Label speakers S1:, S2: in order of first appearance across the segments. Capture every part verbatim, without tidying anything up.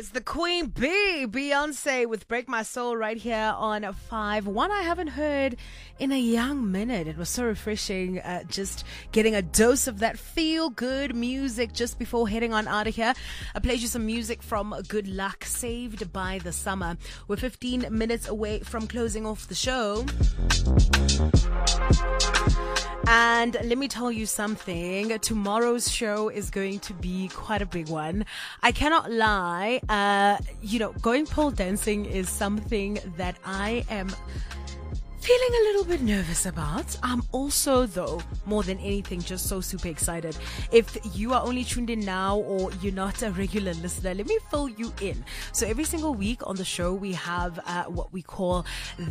S1: It's the Queen Bee, Beyonce, with Break My Soul right here on five. One I haven't heard in a young minute. It was so refreshing uh, just getting a dose of that feel-good music just before heading on out of here. I played you some music from Good Luck, Saved by the Summer. We're fifteen minutes away from closing off the show. And let me tell you something. Tomorrow's show is going to be quite a big one. I cannot lie. Uh, you know, going pole dancing is something that I am feeling a little bit nervous about. I'm also, though, more than anything, just so super excited. If you are only tuned in now or you're not a regular listener, let me fill you in. So every single week on the show, we have uh, what we call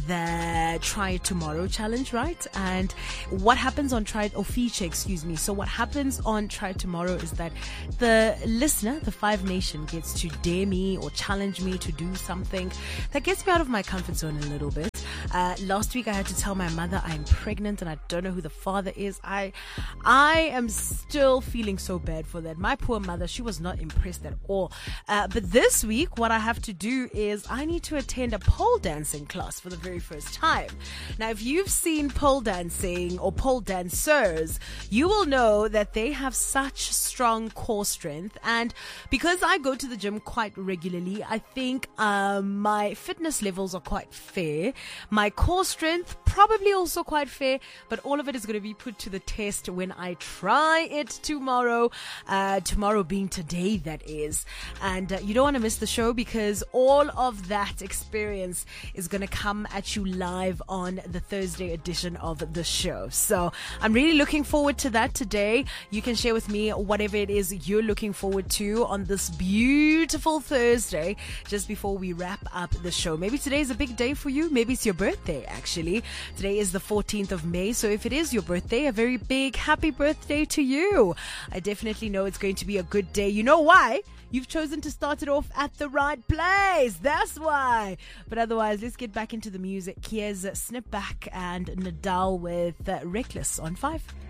S1: the Try It Tomorrow challenge, right? And what happens on Try It, or feature, excuse me. So what happens on Try It Tomorrow is that the listener, the Five Nation, gets to dare me or challenge me to do something that gets me out of my comfort zone a little bit. Uh, last week I had to tell my mother I'm pregnant and I don't know who the father is. I, I am still feeling so bad for that. My poor mother, she was not impressed at all. Uh, but this week, what I have to do is I need to attend a pole dancing class for the very first time. Now, if you've seen pole dancing or pole dancers, you will know that they have such strong core strength. And because I go to the gym quite regularly, I think um, my fitness levels are quite fair. My core strength, probably also quite fair, but all of it is going to be put to the test when I try it tomorrow. Uh, tomorrow being today, that is. And uh, you don't want to miss the show because all of that experience is going to come at you live on the Thursday edition of the show. So I'm really looking forward to that today. You can share with me whatever it is you're looking forward to on this beautiful Thursday just before we wrap up the show. Maybe today's a big day for you. Maybe it's your birthday, actually. Today is the fourteenth of May, so if it is your birthday, a very big happy birthday to you. I definitely know it's going to be a good day. You know why? You've chosen to start it off at the right place. That's why. But otherwise, let's get back into the music. Here's Snip Back and Nadal with uh, Reckless on five.